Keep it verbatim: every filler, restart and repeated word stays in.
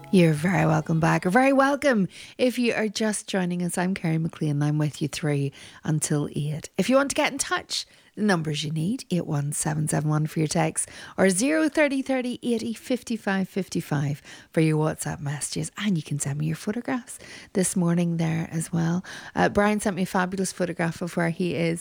You're very welcome back, or very welcome if you are just joining us. I'm Kerry McLean. I'm with you through until eight. If you want to get in touch, the numbers you need, eight one seven seven one for your text, or zero thirty thirty eighty fifty-five fifty-five for your WhatsApp messages. And you can send me your photographs this morning there as well. Uh, Brian sent me a fabulous photograph of where he is